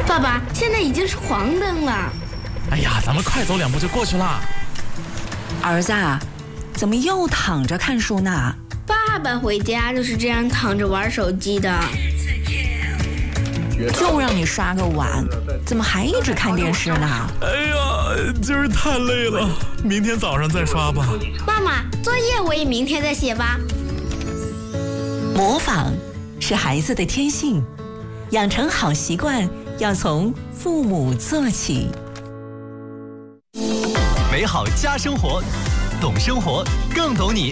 爸爸，现在已经是黄灯了。 哎呀，咱们快走2步就过去了。 儿子，怎么又躺着看书呢？ 爸爸回家就是这样躺着玩手机的。 就让你刷个碗，怎么还一直看电视呢？ 哎呀，今儿太累了，明天早上再刷吧。 妈妈，作业我也明天再写吧。 模仿是孩子的天性，养成好习惯要从父母做起。 美好家生活，懂生活更懂你。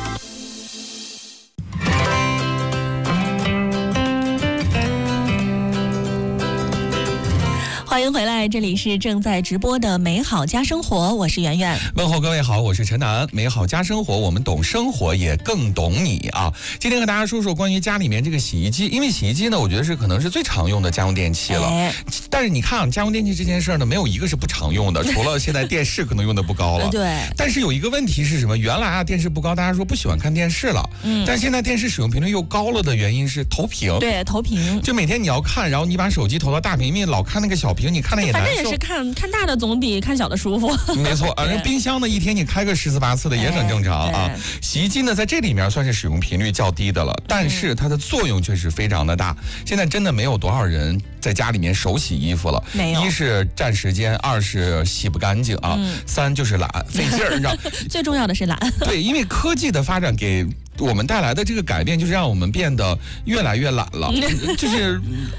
欢迎回来，这里是正在直播的美好家生活，我是圆圆。 问候各位好，我是陈楠。美好家生活，我们懂生活，也更懂你啊！今天和大家说说关于家里面这个洗衣机，因为洗衣机呢，我觉得是可能是最常用的家用电器了。但是你看啊，家用电器这件事呢，没有一个是不常用的，除了现在电视可能用的不高了。 对。 但是有一个问题是什么？原来啊，电视不高，大家说不喜欢看电视了。但现在电视使用频率又高了的原因是投屏。 对，投屏。 就每天你要看，然后你把手机投到大屏幕，老看那个小屏，你看的也难受。 反正也是看大的总比看小的舒服。 没错啊，那冰箱呢，一天你开个10次8次的也很正常啊。洗衣机呢，在这里面算是使用频率较低的了，但是它的作用却是非常的大。现在真的没有多少人在家里面手洗衣服了， 没有。 一是占时间，二是洗不干净啊，三就是懒，费劲儿，你知道。 最重要的是懒。 对，因为科技的发展给我们带来的这个改变，就是让我们变得越来越懒了，就是。